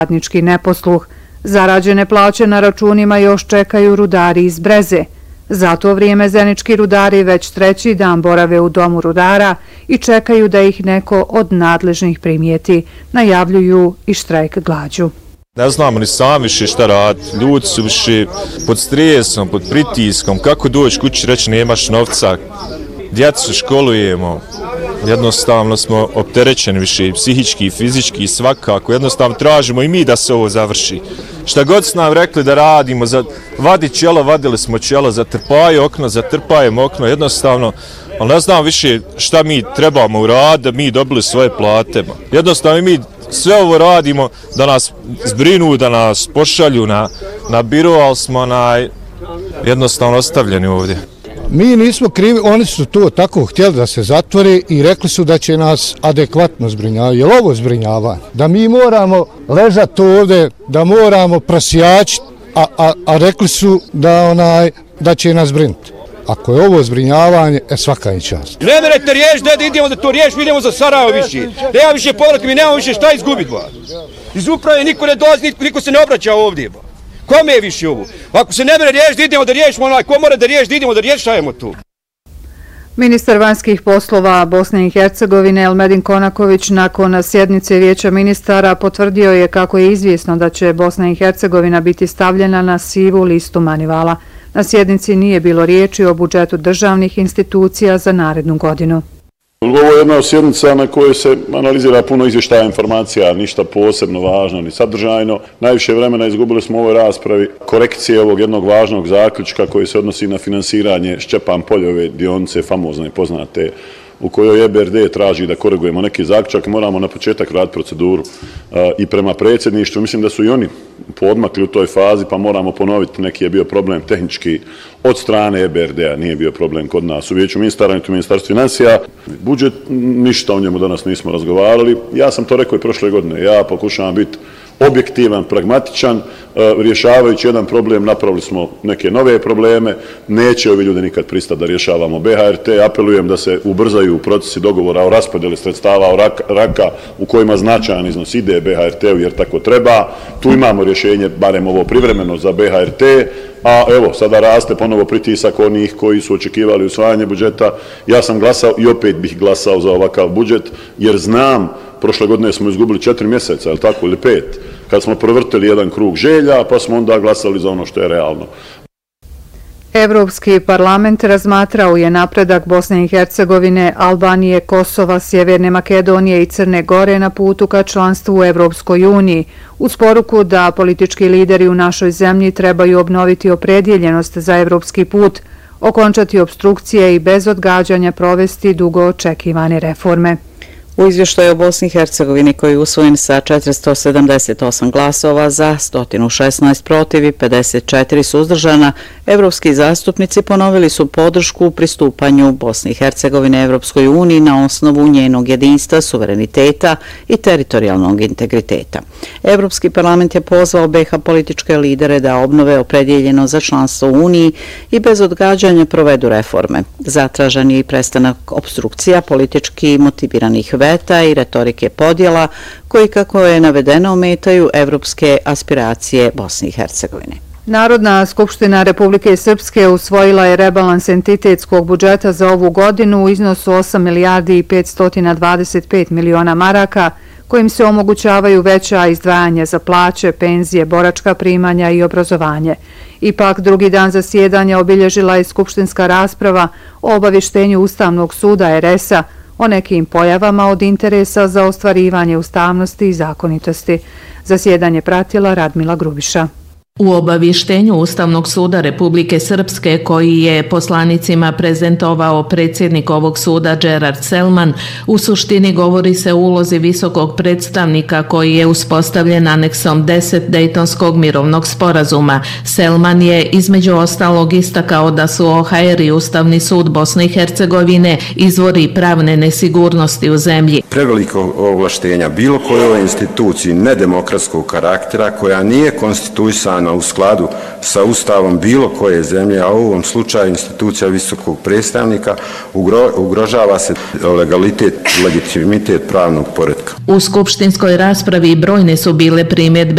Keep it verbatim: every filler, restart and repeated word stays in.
radnički neposluh. Zarađene plaće na računima još čekaju rudari iz Breze. Za to vrijeme zenički rudari već treći dan borave u domu rudara i čekaju da ih neko od nadležnih primijeti. Najavljuju i štrajk glađu. Ne znamo ni sami više šta raditi. Ljudi su više pod stresom, pod pritiskom. Kako doći kući reći nemaš novca. Djecu školujemo. Jednostavno smo opterećeni više, psihički, fizički, svakako. Jednostavno tražimo i mi da se ovo završi. Šta god su nam rekli da radimo, za vadi čelo, vadili smo čelo, zatrpaju okno, zatrpajemo okno, jednostavno, ali ne znam više šta mi trebamo uraditi da mi dobili svoje plate. Jednostavno mi sve ovo radimo da nas zbrinu, da nas pošalju na, na biro, ali smo na, jednostavno ostavljeni ovdje. Mi nismo krivi, oni su to tako htjeli da se zatvori i rekli su da će nas adekvatno zbrinjavati. Je li ovo zbrinjavanje? Da mi moramo ležati ovdje, da moramo prosjačiti, a, a, a rekli su da, onaj, da će nas zbrinuti. Ako je ovo zbrinjavanje, je svaka je čast. Ne merete riješiti, da idemo da to riješimo, idemo za Sarajevo više. Nema više povratka, mi nemamo više šta izgubiti. Iz uprave niko ne dolazi, niko, niko se ne obraća ovdje. Ba. Kome je više ovo? Ako se ne mere riješiti, idemo da riješimo onaj, ko mora da riješiti, idemo da rješajemo to. Ministar vanjskih poslova Bosne i Hercegovine Elmedin Konaković nakon sjednice Vijeća ministara potvrdio je kako je izvjesno da će Bosna i Hercegovina biti stavljena na sivu listu Manivala. Na sjednici nije bilo riječi o budžetu državnih institucija za narednu godinu. Ovo je jedna od sjednica na kojoj se analizira puno izvještaja informacija, ništa posebno važno ni sadržajno. Najviše vremena izgubili smo u ovoj raspravi korekcije ovog jednog važnog zaključka koji se odnosi na finansiranje Šćepan Poljove dionice, famozne i poznate, u kojoj E B R D traži da korigujemo neki zaključak. Moramo na početak raditi proceduru i prema predsjedništvu. Mislim da su i oni podmakli u toj fazi, pa moramo ponoviti, neki je bio problem tehnički od strane E B R D-a, nije bio problem kod nas u Vijeću ministara, niti u Ministarstvu financija. Budžet, ništa o njemu danas nismo razgovarali. Ja sam to rekao i prošle godine. Ja pokušavam biti objektivan, pragmatičan, rješavajući jedan problem, napravili smo neke nove probleme, neće ovi ljudi nikad pristati da rješavamo B H R T, apelujem da se ubrzaju procesi dogovora o raspodjeli sredstava o raka u kojima značajan iznos ide B H R T-u jer tako treba, tu imamo rješenje, barem ovo privremeno za B H R T, a evo, sada raste ponovo pritisak onih koji su očekivali usvajanje budžeta. Ja sam glasao i opet bih glasao za ovakav budžet, jer znam, prošle godine smo izgubili četiri mjeseca, ili tako, ili pet, kad smo provrtili jedan krug želja, pa smo onda glasali za ono što je realno. Evropski parlament razmatrao je napredak Bosne i Hercegovine, Albanije, Kosova, Sjeverne Makedonije i Crne Gore na putu ka članstvu u Evropskoj uniji, uz poruku da politički lideri u našoj zemlji trebaju obnoviti opredjeljenost za evropski put, okončati obstrukcije i bez odgađanja provesti dugo očekivane reforme. U izvještaju o Bosni i Hercegovini koji je usvojen sa četiristo sedamdeset osam glasova za, sto šesnaest protiv i pedeset četiri suzdržana, evropski zastupnici ponovili su podršku u pristupanju Bosne i Hercegovine Evropskoj uniji na osnovu njenog jedinstva, suvereniteta i teritorijalnog integriteta. Evropski parlament je pozvao B H političke lidere da obnove opredjeljeno za članstvo u Uniji i bez odgađanja provedu reforme. Zatražan je i prestanak obstrukcija politički motiviranih veta i retorike podjela koji, kako je navedeno, ometaju evropske aspiracije Bosne i Hercegovine. Narodna skupština Republike Srpske usvojila je rebalans entitetskog budžeta za ovu godinu u iznosu osam milijardi i petsto dvadeset pet miliona maraka, kojim se omogućavaju veća izdvajanja za plaće, penzije, boračka primanja i obrazovanje. Ipak, drugi dan zasjedanja obilježila je skupštinska rasprava o obavještenju Ustavnog suda R S-a o nekim pojavama od interesa za ostvarivanje ustavnosti i zakonitosti. Zasjedanje pratila Radmila Grubiša. U obavještenju Ustavnog suda Republike Srpske koji je poslanicima prezentovao predsjednik ovog suda Gerard Selman, u suštini govori se o ulozi visokog predstavnika koji je uspostavljen aneksom deset Dejtonskog mirovnog sporazuma. Selman je između ostalog istakao da su O H R i Ustavni sud Bosne i Hercegovine izvori pravne nesigurnosti u zemlji. Preveliko ovlaštenja bilo kojoj instituciji nedemokratskog karaktera koja nije konstituisana u skladu sa ustavom bilo koje zemlje, a u ovom slučaju institucija visokog predstavnika, ugro, ugrožava se legalitet, legitimitet pravnog poretka. U skupštinskoj raspravi brojne su bile primjedbe